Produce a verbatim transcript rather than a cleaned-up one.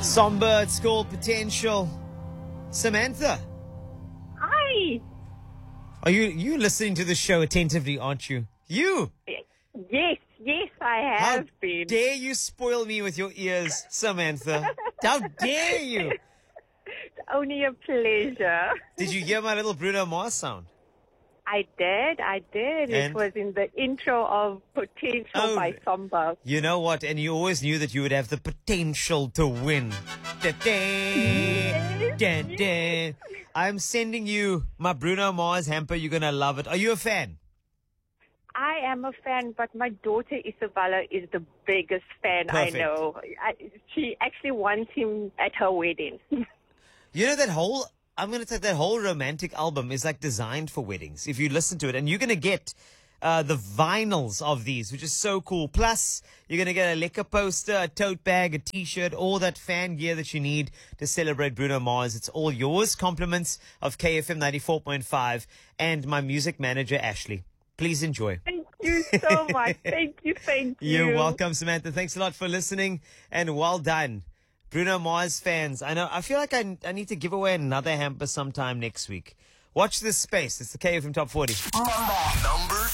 Somber, it's called Potential. Samantha, Hi. are you you listening to the show attentively, aren't you? You! Yes, yes, I How have been. dare you spoil me with your ears, Samantha? How dare you? It's only a pleasure. Did you hear my little Bruno Mars sound? I did, I did. And? It was in the intro of Potential Oh. by Samba. You know what? And you always knew that you would have the potential to win. Da-da, da-da. I'm sending you my Bruno Mars hamper. You're going to love it. Are you a fan? I am a fan, but my daughter Isabella is the biggest fan Perfect. I know. I, she actually wants him at her wedding. You know that whole, I'm going to say that whole romantic album is like designed for weddings. If you listen to it, and you're going to get uh, the vinyls of these, which is so cool. Plus, you're going to get a liquor poster, a tote bag, a t-shirt, all that fan gear that you need to celebrate Bruno Mars. It's all yours. Compliments of K F M ninety-four point five and my music manager, Ashley. Please enjoy. Thank you so much. Thank you, thank you. You're welcome, Samantha. Thanks a lot for listening, and well done. Bruno Mars fans, I know, I feel like I, I need to give away another hamper sometime next week. Watch this space. It's the K F M Top forty. Number